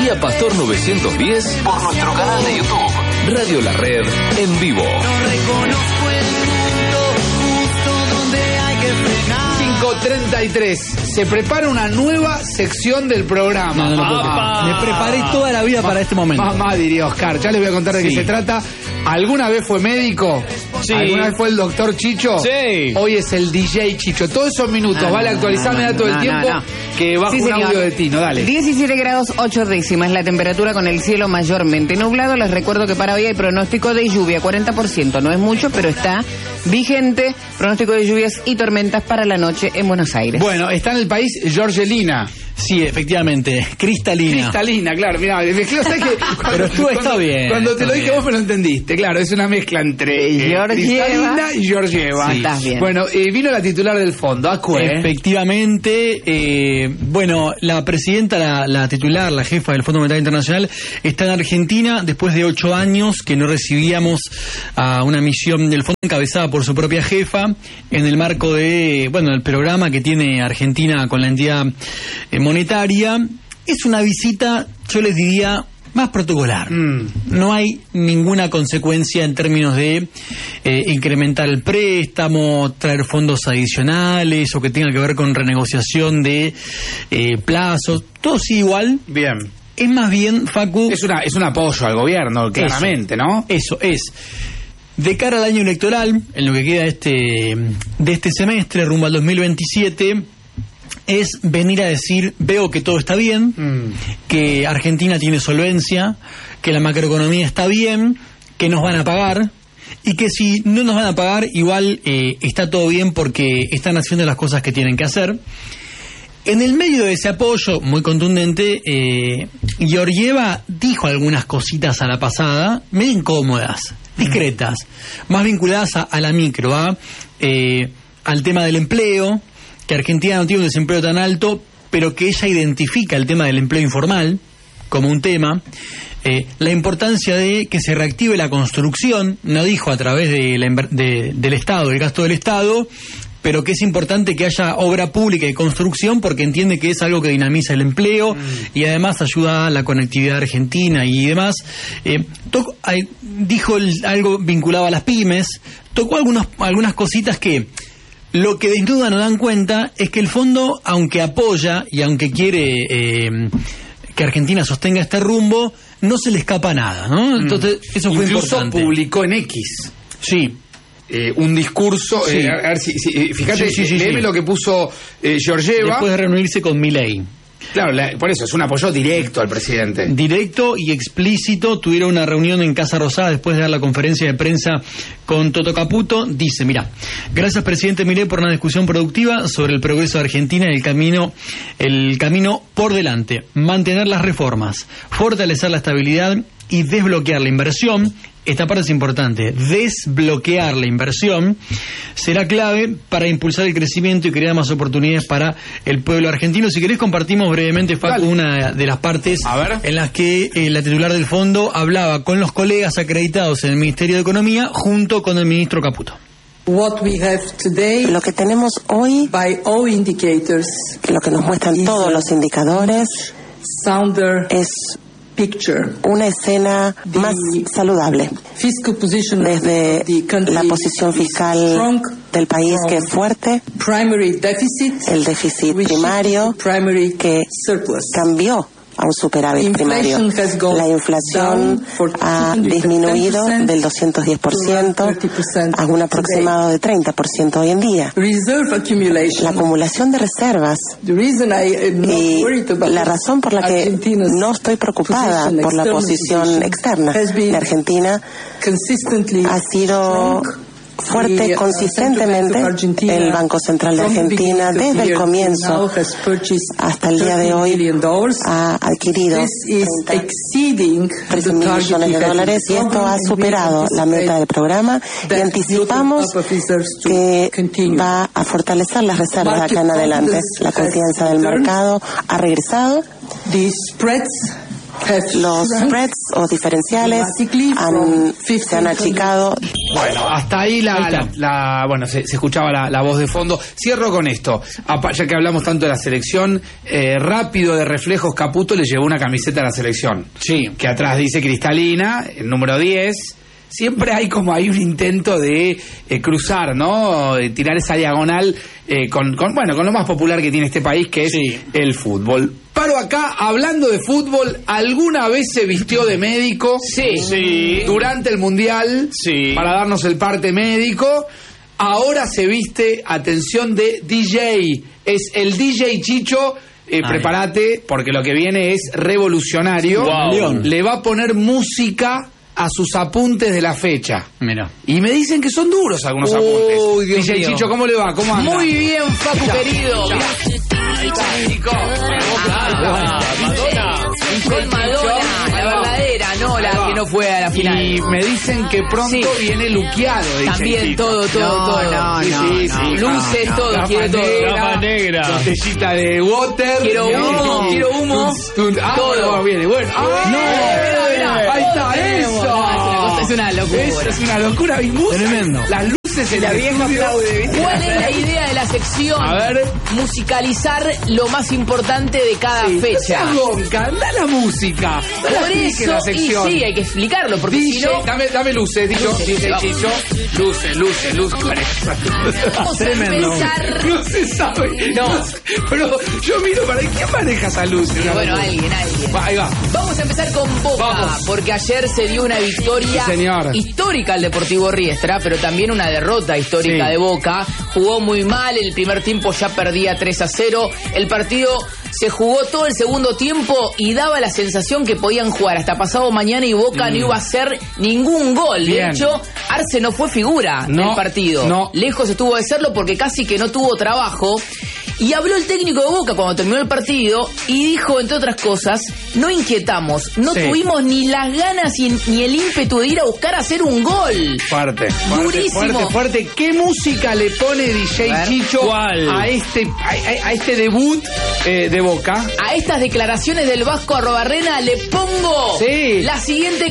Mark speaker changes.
Speaker 1: Seguí a Pastor 910 por nuestro canal de YouTube. Radio La Red en vivo.
Speaker 2: No reconozco el mundo justo donde hay que frenar.
Speaker 3: 5:33. Se prepara una nueva sección del programa.
Speaker 4: No lo puedo creer. Me preparé toda la vida para este momento.
Speaker 3: Mamá, diría Oscar. Ya les voy a contar de qué se trata. ¿Alguna vez fue médico?
Speaker 4: Sí.
Speaker 3: ¿Alguna vez fue el doctor Chicho?
Speaker 4: Sí.
Speaker 3: Hoy es el DJ Chicho. Todos esos minutos, vale actualizarme todo el tiempo que bajo un audio de Tino. Dale.
Speaker 5: 17 grados 8 décimas la temperatura con el cielo mayormente nublado. Les recuerdo que para hoy hay pronóstico de lluvia, 40%. No es mucho, pero está vigente. Pronóstico de lluvias y tormentas para la noche en Buenos Aires.
Speaker 3: Bueno, está en el país Georgelina.
Speaker 4: Sí, efectivamente, cristalina.
Speaker 3: Cristalina, claro, mirá, ¿sabes qué?
Speaker 4: Pero está bien.
Speaker 3: Cuando te lo dije vos me lo entendiste, claro, es una mezcla entre Cristalina y Georgieva.
Speaker 5: Sí. Estás bien.
Speaker 3: Bueno, vino la titular del fondo, Acue.
Speaker 4: Efectivamente, bueno, la presidenta, la titular, la jefa del Fondo Monetario Internacional, está en Argentina después de 8 años que no recibíamos a una misión del fondo encabezada por su propia jefa en el marco de, bueno, el programa que tiene Argentina con la entidad monetaria. Es una visita, yo les diría, más protocolar. No hay ninguna consecuencia en términos de incrementar el préstamo, traer fondos adicionales o que tenga que ver con renegociación de plazos. Todo sigue igual.
Speaker 3: Bien.
Speaker 4: Es más bien, Facu...
Speaker 3: Es un apoyo al gobierno, claramente, ¿no?
Speaker 4: Eso es. De cara al año electoral, en lo que queda de este semestre, rumbo al 2027... es venir a decir, veo que todo está bien, que Argentina tiene solvencia, que la macroeconomía está bien, que nos van a pagar, y que si no nos van a pagar, igual está todo bien porque están haciendo las cosas que tienen que hacer. En el medio de ese apoyo muy contundente, Georgieva dijo algunas cositas a la pasada, medio incómodas, discretas, más vinculadas a la micro, al tema del empleo, que Argentina no tiene un desempleo tan alto, pero que ella identifica el tema del empleo informal como un tema, la importancia de que se reactive la construcción, no dijo a través del Estado, del gasto del Estado, pero que es importante que haya obra pública y construcción porque entiende que es algo que dinamiza el empleo y además ayuda a la conectividad argentina y demás. Dijo algo vinculado a las pymes, tocó algunas cositas que... Lo que desnuda no dan cuenta es que el fondo, aunque apoya y aunque quiere que Argentina sostenga este rumbo, no se le escapa nada, ¿no? Entonces, eso fue
Speaker 3: incluso
Speaker 4: importante.
Speaker 3: Publicó en X.
Speaker 4: Sí.
Speaker 3: Un discurso,
Speaker 4: Sí.
Speaker 3: a ver si fíjate, léeme lo que puso Georgieva.
Speaker 4: Después de reunirse con Milei.
Speaker 3: Claro, por eso es un apoyo directo al presidente.
Speaker 4: Directo y explícito. Tuvieron una reunión en Casa Rosada después de dar la conferencia de prensa con Toto Caputo. Dice, mira, gracias presidente Milei por una discusión productiva sobre el progreso de Argentina y el camino por delante. Mantener las reformas, fortalecer la estabilidad y desbloquear la inversión. Esta parte es importante. Desbloquear la inversión será clave para impulsar el crecimiento y crear más oportunidades para el pueblo argentino. Si querés compartimos brevemente, Facu, una de las partes en las que la titular del fondo hablaba con los colegas acreditados en el Ministerio de Economía junto con el ministro Caputo.
Speaker 6: Lo que tenemos hoy, lo que nos muestran todos los indicadores, es una escena más saludable desde la posición fiscal del país, que es fuerte, el déficit primario que cambió a un superávit primario. La inflación ha disminuido del 210% a un aproximado de 30% hoy en día. La acumulación de reservas y la razón por la que no estoy preocupada por la posición externa de Argentina ha sido fuerte consistentemente. El Banco Central de Argentina, desde el comienzo hasta el día de hoy, ha adquirido 13 millones de dólares y esto ha superado la meta del programa y anticipamos que va a fortalecer las reservas de acá en adelante. La confianza del mercado ha regresado. Los spreads o diferenciales se han achicado.
Speaker 3: Bueno, hasta ahí se escuchaba la voz de fondo. Cierro con esto. Ya que hablamos tanto de la selección, rápido de reflejos, Caputo le llevó una camiseta a la selección. Sí. Que atrás dice Cristalina, el número 10. Siempre hay un intento de cruzar, ¿no? De tirar esa diagonal con lo más popular que tiene este país, que es el fútbol. Paro acá, hablando de fútbol, ¿alguna vez se vistió de médico? Sí. Durante el Mundial, para darnos el parte médico. Ahora se viste, atención, de DJ. Es el DJ Chicho. Prepárate, porque lo que viene es revolucionario. Wow. Le va a poner música a sus apuntes de la fecha. Mira. Y me dicen que son duros algunos apuntes.
Speaker 5: Dios
Speaker 3: DJ
Speaker 5: mío.
Speaker 3: Chicho, ¿cómo le va? ¿Cómo anda?
Speaker 5: Muy bien, Facu querido.
Speaker 3: Ahí está, Chico.
Speaker 5: Madonna. Con Madonna, la verdadera, no la que no fue a la final.
Speaker 3: Y me dicen que pronto viene luqueado.
Speaker 5: También todo. Luces, todo, quiero todo.
Speaker 3: Capa negra. Botellita de water.
Speaker 5: Quiero humo.
Speaker 3: Todo viene. Bueno. Ahí está, eso.
Speaker 5: Es una locura.
Speaker 3: Es una locura. Tremendo. Las luces en la vieja aplaude.
Speaker 5: ¿Cuál es la idea de la sección?
Speaker 3: A ver.
Speaker 5: Musicalizar lo más importante de cada fecha.
Speaker 3: Anda la música.
Speaker 5: Por eso,
Speaker 3: la sección.
Speaker 5: y sí, hay que explicarlo, porque
Speaker 3: DJ,
Speaker 5: si no...
Speaker 3: Dame luces, DJ Chicho. Luces.
Speaker 5: Vamos a empezar...
Speaker 3: No se sabe.
Speaker 5: No.
Speaker 3: Pero yo miro para quién maneja esa luz.
Speaker 5: Bueno, alguien.
Speaker 3: Ahí va.
Speaker 5: Vamos a empezar con Boca, porque ayer se dio una victoria histórica al Deportivo Riestra, pero también una derrota histórica de Boca. Jugó muy mal, el primer tiempo ya perdía 3-0. El partido se jugó todo el segundo tiempo y daba la sensación que podían jugar hasta pasado mañana y Boca no iba a hacer ningún gol. De hecho, Arce no fue figura del partido. Lejos estuvo de serlo porque casi que no tuvo trabajo. Y habló el técnico de Boca cuando terminó el partido y dijo, entre otras cosas, no inquietamos, no tuvimos ni las ganas ni el ímpetu de ir a buscar hacer un gol. Durísimo.
Speaker 3: Fuerte. ¿Qué música le pone DJ Chicho a este debut de Boca?
Speaker 5: A estas declaraciones del Vasco Arrobarrena le pongo la siguiente